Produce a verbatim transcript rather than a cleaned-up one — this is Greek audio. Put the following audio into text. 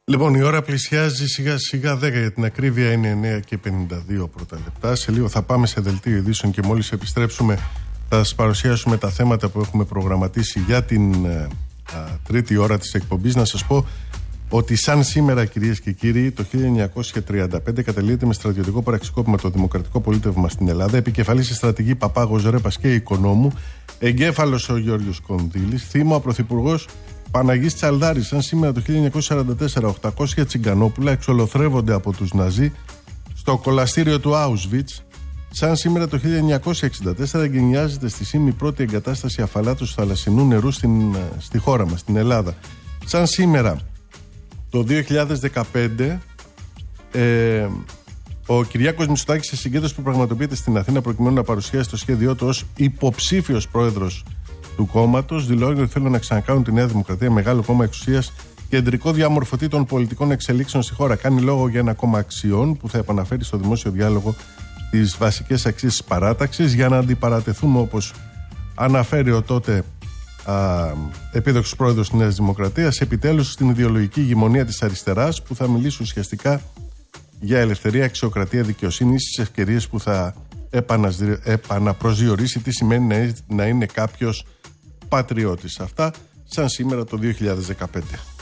Λοιπόν, η ώρα πλησιάζει σιγά σιγά δέκα, για την ακρίβεια είναι εννέα και πενήντα δύο πρώτα λεπτά. Σε λίγο θα πάμε σε δελτίο ειδήσεων και μόλις επιστρέψουμε θα σας παρουσιάσουμε τα θέματα που έχουμε προγραμματίσει για την α, τρίτη ώρα της εκπομπής. Να σας πω ότι σαν σήμερα, κυρίες και κύριοι, το χίλια εννιακόσια τριάντα πέντε κατελείται με στρατιωτικό πραξικόπημα το Δημοκρατικό Πολίτευμα στην Ελλάδα. Επικεφαλής η στρατηγή Παπάγος Ρέπας και οικονόμου. Εγκέφαλος ο Γιώργος Κονδύλης. Θύμα ο πρωθυπουργός Παναγής Τσαλδάρης. Σαν σήμερα το χίλια εννιακόσια σαράντα τέσσερα, οκτακόσια τσιγκανόπουλα εξολοθρεύονται από τους Ναζί στο κολαστήριο του Auschwitz. Σαν σήμερα το χίλια εννιακόσια εξήντα τέσσερα εγκαινιάζεται στη Σύμη η πρώτη εγκατάσταση αφαλάτωσης θαλασσινού νερού στην, στη χώρα μας, στην Ελλάδα. Σαν σήμερα το δύο χιλιάδες δεκαπέντε ε, ο Κυριάκος Μητσοτάκης, σε συγκέντρωση που πραγματοποιείται στην Αθήνα προκειμένου να παρουσιάσει το σχέδιό του ως υποψήφιος πρόεδρος του κόμματος, δηλώνει ότι θέλουν να ξανακάνουν τη Νέα Δημοκρατία μεγάλο κόμμα εξουσίας, κεντρικό διαμορφωτή των πολιτικών εξελίξεων στη χώρα. Κάνει λόγο για ένα κόμμα αξιών που θα επαναφέρει στο δημόσιο διάλογο τις βασικές αξίες της παράταξης για να αντιπαρατεθούμε, όπως αναφέρει ο τότε α, επίδοξος πρόεδρος της Νέας Δημοκρατίας, επιτέλους στην ιδεολογική ηγεμονία της αριστεράς, που θα μιλήσει ουσιαστικά για ελευθερία, αξιοκρατία, δικαιοσύνη, στις ευκαιρίες που θα επαναπροσδιορίσει τι σημαίνει να είναι κάποιος πατριώτης. Αυτά σαν σήμερα το δύο χιλιάδες δεκαπέντε.